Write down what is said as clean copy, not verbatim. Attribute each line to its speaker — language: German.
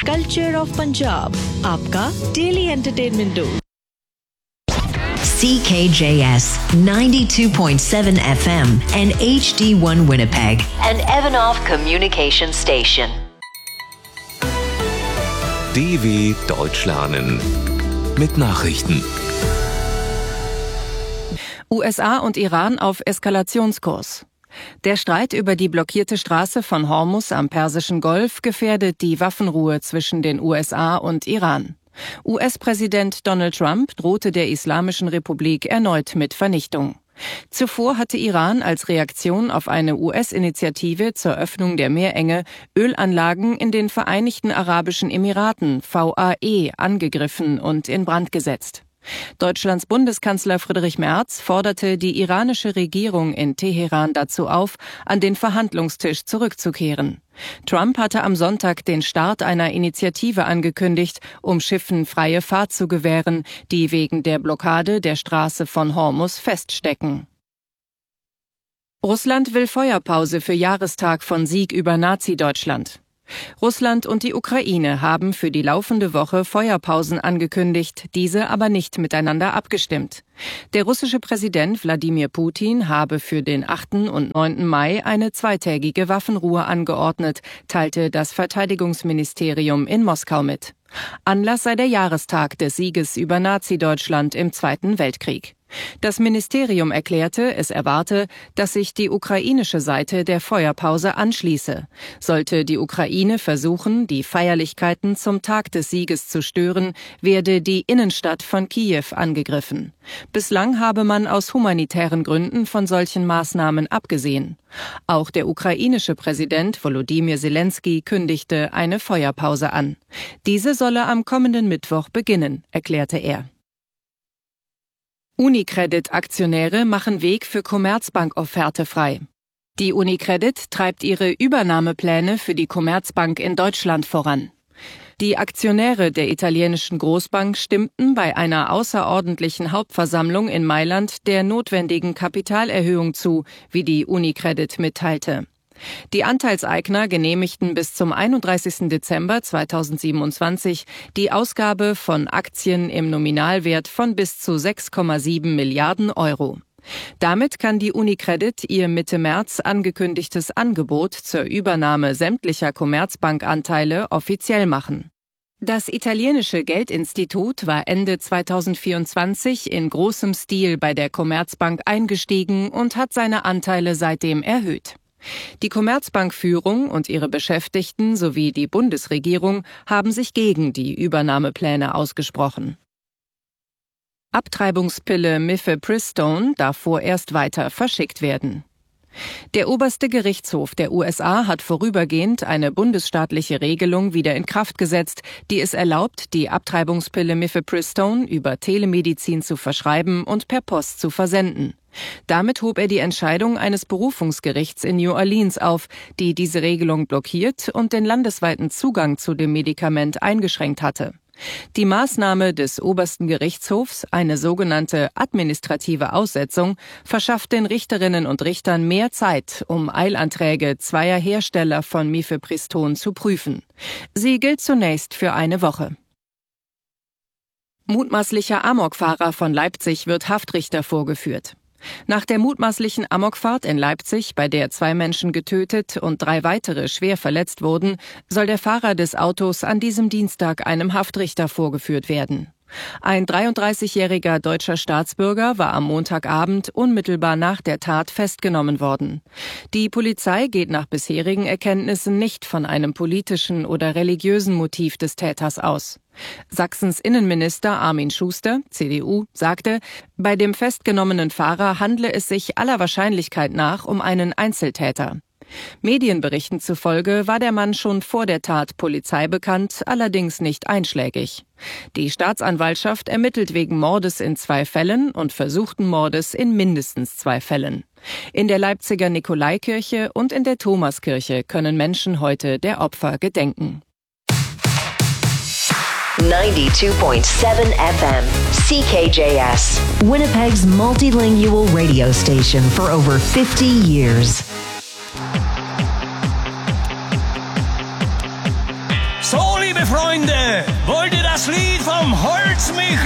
Speaker 1: Culture of Punjab, आपका daily entertainment dose.
Speaker 2: CKJS 92.7 FM and HD1 Winnipeg, an Evanov Communication Station.
Speaker 3: DW Deutsch lernen mit Nachrichten.
Speaker 4: USA und Iran auf Eskalationskurs. Der Streit über die blockierte Straße von Hormuz am Persischen Golf gefährdet die Waffenruhe zwischen den USA und Iran. US-Präsident Donald Trump drohte der Islamischen Republik erneut mit Vernichtung. Zuvor hatte Iran als Reaktion auf eine US-Initiative zur Öffnung der Meerenge Ölanlagen in den Vereinigten Arabischen Emiraten VAE angegriffen und in Brand gesetzt. Deutschlands Bundeskanzler Friedrich Merz forderte die iranische Regierung in Teheran dazu auf, an den Verhandlungstisch zurückzukehren. Trump hatte am Sonntag den Start einer Initiative angekündigt, um Schiffen freie Fahrt zu gewähren, die wegen der Blockade der Straße von Hormuz feststecken. Russland will Feuerpause für Jahrestag von Sieg über Nazi-Deutschland. Russland und die Ukraine haben für die laufende Woche Feuerpausen angekündigt, diese aber nicht miteinander abgestimmt. Der russische Präsident Wladimir Putin habe für den 8. und 9. Mai eine zweitägige Waffenruhe angeordnet, teilte das Verteidigungsministerium in Moskau mit. Anlass sei der Jahrestag des Sieges über Nazi-Deutschland im Zweiten Weltkrieg. Das Ministerium erklärte, es erwarte, dass sich die ukrainische Seite der Feuerpause anschließe. Sollte die Ukraine versuchen, die Feierlichkeiten zum Tag des Sieges zu stören, werde die Innenstadt von Kiew angegriffen. Bislang habe man aus humanitären Gründen von solchen Maßnahmen abgesehen. Auch der ukrainische Präsident Volodymyr Zelensky kündigte eine Feuerpause an. Diese solle am kommenden Mittwoch beginnen, erklärte er. Unicredit-Aktionäre machen Weg für Commerzbank-Offerte frei. Die Unicredit treibt ihre Übernahmepläne für die Commerzbank in Deutschland voran. Die Aktionäre der italienischen Großbank stimmten bei einer außerordentlichen Hauptversammlung in Mailand der notwendigen Kapitalerhöhung zu, wie die Unicredit mitteilte. Die Anteilseigner genehmigten bis zum 31. Dezember 2027 die Ausgabe von Aktien im Nominalwert von bis zu 6,7 Milliarden Euro. Damit kann die Unicredit ihr Mitte März angekündigtes Angebot zur Übernahme sämtlicher Commerzbank-Anteile offiziell machen. Das italienische Geldinstitut war Ende 2024 in großem Stil bei der Commerzbank eingestiegen und hat seine Anteile seitdem erhöht. Die Commerzbank-Führung und ihre Beschäftigten sowie die Bundesregierung haben sich gegen die Übernahmepläne ausgesprochen. Abtreibungspille Mifepristone darf vorerst weiter verschickt werden. Der oberste Gerichtshof der USA hat vorübergehend eine bundesstaatliche Regelung wieder in Kraft gesetzt, die es erlaubt, die Abtreibungspille Mifepristone über Telemedizin zu verschreiben und per Post zu versenden. Damit hob er die Entscheidung eines Berufungsgerichts in New Orleans auf, die diese Regelung blockiert und den landesweiten Zugang zu dem Medikament eingeschränkt hatte. Die Maßnahme des obersten Gerichtshofs, eine sogenannte administrative Aussetzung, verschafft den Richterinnen und Richtern mehr Zeit, um Eilanträge zweier Hersteller von Mifepriston zu prüfen. Sie gilt zunächst für eine Woche. Mutmaßlicher Amokfahrer von Leipzig wird Haftrichter vorgeführt. Nach der mutmaßlichen Amokfahrt in Leipzig, bei der 2 Menschen getötet und 3 weitere schwer verletzt wurden, soll der Fahrer des Autos an diesem Dienstag einem Haftrichter vorgeführt werden. Ein 33-jähriger deutscher Staatsbürger war am Montagabend unmittelbar nach der Tat festgenommen worden. Die Polizei geht nach bisherigen Erkenntnissen nicht von einem politischen oder religiösen Motiv des Täters aus. Sachsens Innenminister Armin Schuster, CDU, sagte, bei dem festgenommenen Fahrer handle es sich aller Wahrscheinlichkeit nach um einen Einzeltäter. Medienberichten zufolge war der Mann schon vor der Tat Polizei bekannt, allerdings nicht einschlägig. Die Staatsanwaltschaft ermittelt wegen Mordes in 2 Fällen und versuchten Mordes in mindestens 2 Fällen. In der Leipziger Nikolaikirche und in der Thomaskirche können Menschen heute der Opfer gedenken.
Speaker 2: 92.7 FM, CKJS, Winnipeg's multilingual radio station for over 50 years.
Speaker 5: So, liebe Freunde, wollt ihr das Lied